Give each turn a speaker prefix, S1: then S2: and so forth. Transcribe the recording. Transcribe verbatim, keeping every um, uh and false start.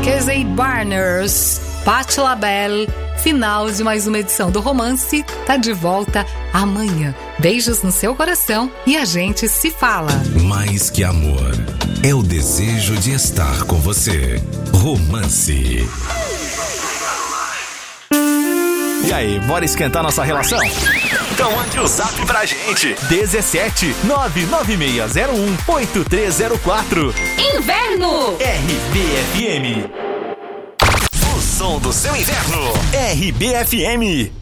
S1: Casey Barnes, Patti LaBelle. Final de mais uma edição do Romance, tá de volta amanhã. Beijos no seu coração e a gente se fala.
S2: Mais que amor, é o desejo de estar com você. Romance.
S3: E aí, bora esquentar nossa relação? Então mande o zap pra gente. dezessete nove nove seis zero um oito três zero quatro.
S4: Inverno
S3: R B F M. O som do seu inverno. R B F M.